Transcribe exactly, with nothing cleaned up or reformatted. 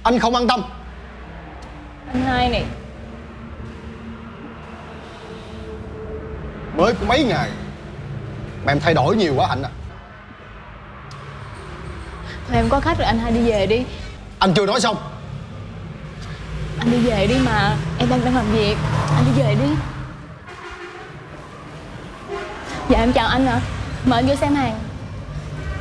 Anh không an tâm. Anh hai này, mới có mấy ngày mà em thay đổi nhiều quá Hạnh à. thôi em có khách rồi, anh hai đi về đi. Anh chưa nói xong. Anh đi về đi mà, em đang đang làm việc. Anh đi về đi. Dạ em chào anh ạ. Mời anh vô xem hàng.